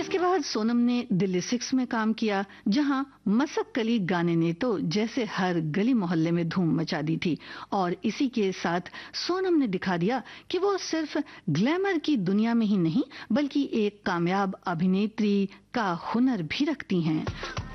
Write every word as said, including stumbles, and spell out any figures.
इसके बाद सोनम ने दिल्ली सिक्स में काम किया, जहां मसक कली गाने ने तो जैसे हर गली मोहल्ले में धूम मचा दी थी। और इसी के साथ सोनम ने दिखा दिया कि वो सिर्फ ग्लैमर की दुनिया में ही नहीं बल्कि एक कामयाब अभिनेत्री का हुनर भी रखती हैं।